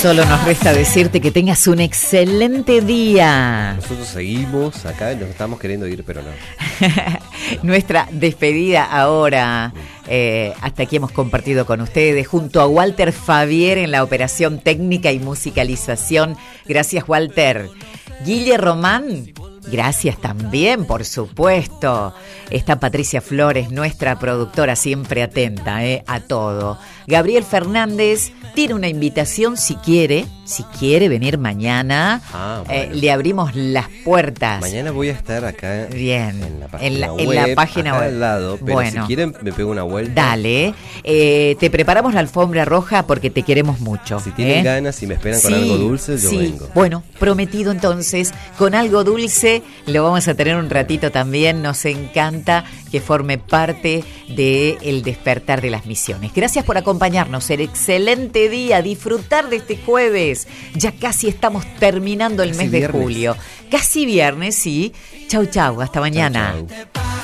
Solo nos resta decirte que tengas un excelente día. Nosotros seguimos acá, nos estamos queriendo ir, pero no. Nuestra despedida ahora. Hasta aquí hemos compartido con ustedes junto a Walter Fabier en la operación técnica y musicalización. Gracias, Walter. Guille Román, gracias también, por supuesto. Está Patricia Flores, nuestra productora, siempre atenta a todo. Gabriel Fernández tiene una invitación si quiere venir mañana. Bueno. Le abrimos las puertas. Mañana voy a estar acá. Bien, en la página web, al lado, pero bueno, si quieren me pego una vuelta. Dale, te preparamos la alfombra roja porque te queremos mucho. Si tienen ganas y me esperan con algo dulce, yo vengo. Bueno, prometido entonces, con algo dulce lo vamos a tener un ratito también. Nos encanta que forme parte del despertar de las misiones. Gracias por acompañarnos, el excelente día, disfrutar de este jueves. Ya casi estamos terminando el mes de julio. Casi viernes, sí. Chau, chau, hasta mañana. Chau, chau.